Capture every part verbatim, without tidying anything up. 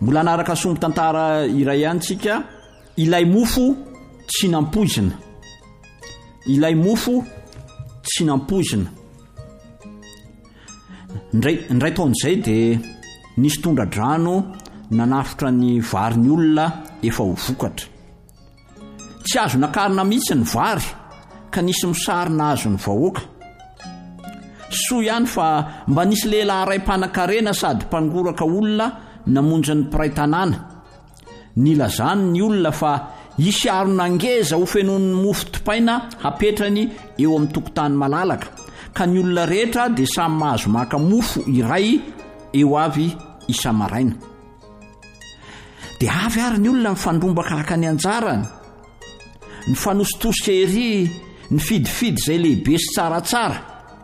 mbola anaraka sombo tantara iray antsika. Ilay mofo tsy nampoizina. Ilay mofo tsy nampoizina. Ndray ndray taon'izay dia nisy tondra-drano nanafitra ny varin'ny olona efa ho vokatra. Tsy azo nakarina mihitsy ny vary ka nisy misarina azo ny vahoaka. Soa ihany fa mba nisy lehilahy iray mpanan-karena sady mpangoraka olona namonjy ny mpiray tanàna. Nilazany ny olona fa hisy arona ngeza ho fenon'ny mofo topaina hapetrany eo amin'ny tokotany malalaka, ka ny olona rehetra dia samy mahazo maka mofo iray eo avy isa-maraina. Dia avy ary ny olona mifandrombaka haka ny anjarany, ny fanositosika ery, ny fidifidy izay lehibe sy tsaratsara.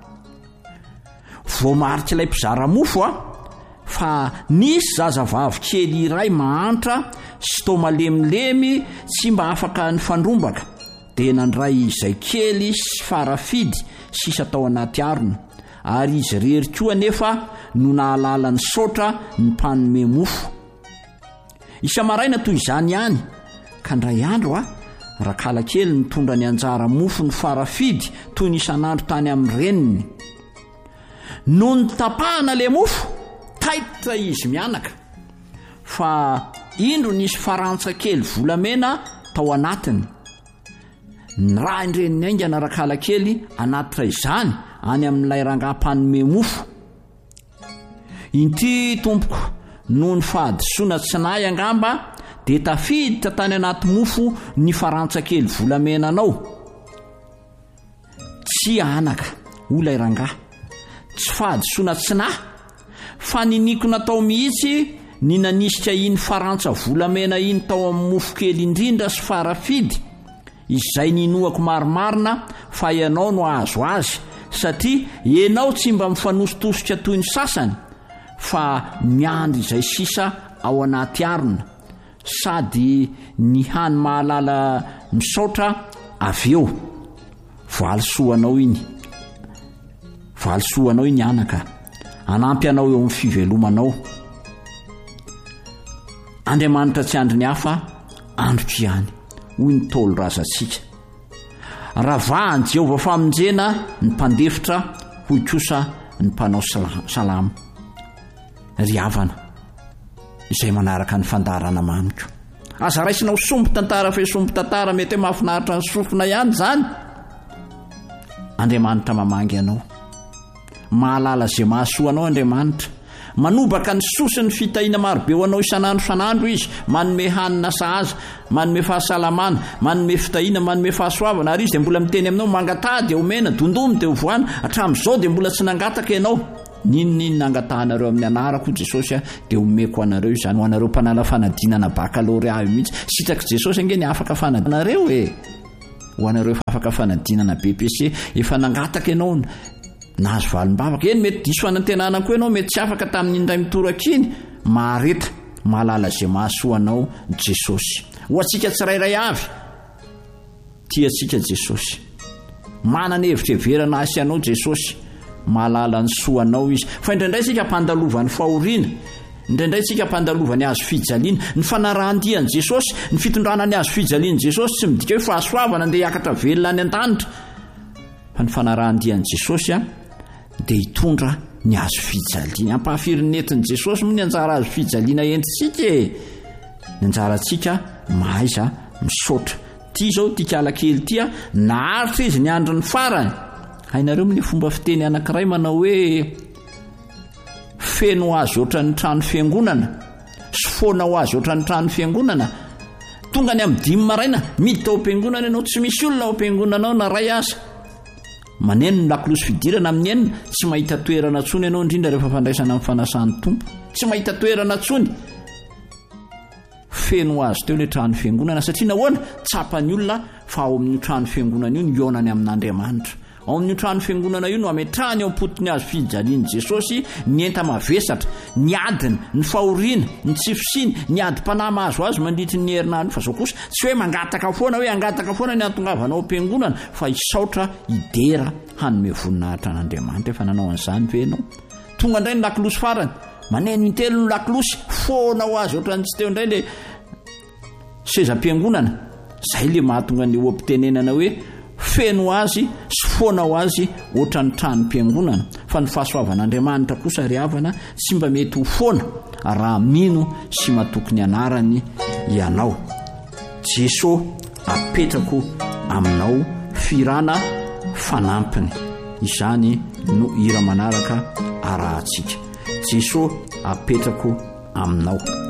Voamarika ilay mpizara mofo a fa nisy zazavavy kely iray mahantra sy tao malemilemy tsy mba afaka ny fandrombaka, dia nandray izay kely sy farafidy sisa tao anaty arona, ary izy rery koa nefa no nahalala ny saotra ny mpanome mofo. Isa-maraina toy izany ihany ka ndray andro a rakala kely nitondra ny anjara mofo ny farafidy toy ny isan'andro tany amin'ny reniny. No ny tapahana le mofo taitra izy mianaka, fa indro nisy farantsa kely volamena tao anatiny. Ny raha indreniny aingana rakala kely anatitra izany any amin'ilay rangam-panome mofo. Inty tompoko, no ny fahadisoana tsinay angamba dia tafiditra tany anaty mofo ny farantsa kely volamena anao. Tsy anaka ho ilay rangahy, tsy fahadisoana tsinahy, fa niniko natao mihitsy ny nanisika iny farantsa volamena iny tao amin'ny mofo kely indrindra sy farafidy, izay ninoako marimarina fa ianao no azo azy, satria ianao tsy mba mifanositosika toy ny sasany, fa miandry izay sisa ao anaty arona, sady ny hany mahalala misaotra avy eo. Valisoanao iny, valisoanao iny anaka, anampy anao eo amin'ny fivelomanao. Andriamanitra tsy andry ny hafa, androky ihany, hoy ny Tolo razantsika. Ravahan Jehovah famonjena ny mpandefitra, hoy kosa ny mpanao salama. Ry havana izay manaraka ny fandarana mamiko, aza raisinao sombo tantara fe sombo tantara mety hoe mahafinaritra ny sofina ihany zany. Andriamanitra mamangy anao, mahalala zay mahasoa anao Andriamanitra, manobaka ny sosiny fitahiana marobe ho anao isan'andro isan'andro izy, manome hanina sahaza, manome fahasalamana, manome fitahiana, manome fahasoavana. Ary izy dia mbola miteny aminao mangatady omena, dondomy dia hovoana, hatramin'izao dia mbola tsy nangataka ianao. Ninonino nangatahanareo amin'ny anarako Jesosy a, dia omeko anareo izany ho anareo mpanala fanadinana baccalauréat mihitsy. Sitraky Jesosy ange ny afaka fanadinanareo e, ho anareo afaka fanadinana B P C efa nangataka ianao nahazo valim-bavaka. Eny mety diso fanantenana koa ianao, mety tsy afaka tamin'ny indray mitoraka iny. Mareta mahalala zay mahasoa anao Jesosy. Ho antsika tsirairay avy tia antsika Jesosy, manana hevitra heverana asy anao Jesosy, mahalala ny soanao izy. Fa indraindray sika mpandalova ny fahoriana, indraindray sika mpandalova ny azo fijaliana, ny fanarahandian'i Jesosy, ny fitondrana ny azo fijalian'i Jesosy tsy midika hoe fahasoavana andeha hiakatra velona any an-danitra, fa ny fanarahandian'i Jesosy a dia hitondra ny azo fijaliana. Ampahafirinentin'i Jesosy moa ny anjara azo fijaliana entintsika e. Ny anjarantsika mahaiza misaotra. Ty zao tikala kely tia naharitra izy ny andro ny farany. Hainareo amin'ny fomba fiteny anankiray manao hoe feno azy ohatran'ny trano fiangonana sy foana ho azy ohatran'ny trano fiangonana. Tonga ny amin'ny dimy maraina miditra tao am-piangonana ianao, tsy misy olona ao am-piangonanao na ray aza. Maneno ny lakolosy fidirana amin'ny enina, tsy mahita toerana tsony ianao indrindra rehefa fandraisana amin'ny fanasan'ny tompo, tsy mahita toerana tsony. Feno azy teo ilay trano fiangonana, satria nahoana tsapany olona fa ao amin'ny trano fiangonana io ny ionany amin'Andriamanitra. Ao amin'ny trano fiangonana io no ametrahany ao am-potony azo fijalian'i Jesosy ny enta mavesatra, ny adiny, ny fahoriana, ny tsifosiny, ny adi-panahy mahazo azy mandritry ny herinandro. Fa zao kosa tsy hoe mangataka foana hoe angataka foana ny antongavanao am-piangonana, fa hisaotra hidera hanome voninahitra an'Andriamanitra. Efa nanao an'izany ve ianao? Tonga indray ny lakolosy farany, maneno intelo ny lakilosy foana ho azy ohatrany tsy teo indray le sezam-piangonana zay le mahatonga ny oam-pitenenana hoe feno azy sy foana ho azy ohatrany tranom-piangonana fa ny fahasoavan'Andriamanitra kosa ry havana tsy mba mety ho foana raha mino sy matoky ny anarany ianao. Jesosy apetrako aminao firana fanampiny. Izany no hira manaraka arahantsika. Jesosy apetrako aminao.